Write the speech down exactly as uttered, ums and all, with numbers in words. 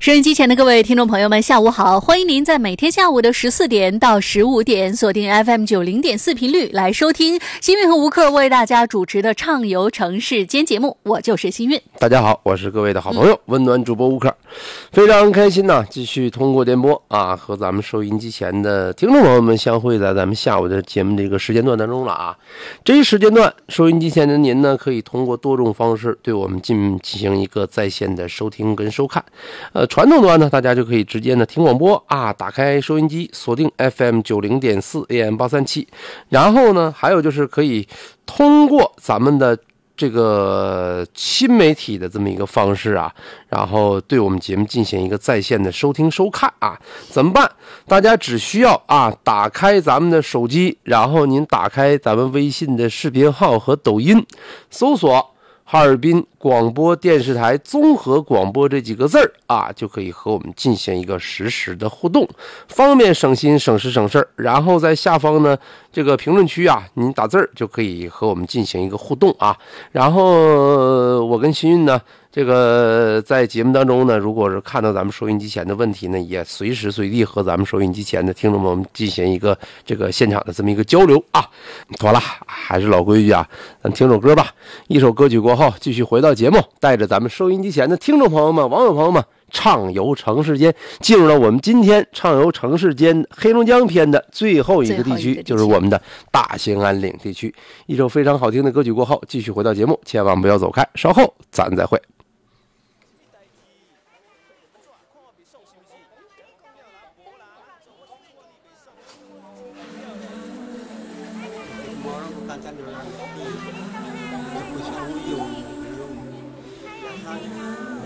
收音机前的各位听众朋友们，下午好！欢迎您在每天下午的十四点到十五点锁定 F M 九零点四频率来收听新运和吴克为大家主持的畅游城市间节目，我就是新运。 大家好，我是各位的好朋友、嗯、温暖主播吴克，非常开心呢，继续通过电波啊和咱们收音机前的听众朋友们相会在咱们下午的节目这个时间段当中了啊。这一时间段，收音机前的您呢，可以通过多种方式对我们进进行一个在线的收听跟收看。呃，传统端呢，大家就可以直接呢听广播啊，打开收音机，锁定 F M 九零点四 A M 八三七，然后呢，还有就是可以通过咱们的这个新媒体的这么一个方式啊，然后对我们节目进行一个在线的收听收看啊。怎么办？大家只需要啊打开咱们的手机，然后您打开咱们微信的视频号和抖音，搜索哈尔滨广播电视台综合广播这几个字儿啊，就可以和我们进行一个实时的互动，方便省心省时省事儿。然后在下方呢这个评论区啊，您打字儿就可以和我们进行一个互动啊。然后我跟新运呢，这个在节目当中呢，如果是看到咱们收音机前的问题呢，也随时随地和咱们收音机前的听众们进行一个这个现场的这么一个交流啊。妥了，还是老规矩啊，咱听首歌吧。一首歌曲过后，继续回到节目，带着咱们收音机前的听众朋友们、网友朋友们畅游城市间，进入了我们今天畅游城市间黑龙江篇的最后一个地区，就是我们的大兴安岭地区。一首非常好听的歌曲过后，继续回到节目，千万不要走开，稍后咱再会。 不像我有有，让他